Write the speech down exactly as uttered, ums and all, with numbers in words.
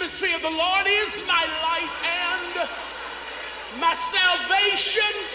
atmosphere. The Lord is my light and my salvation.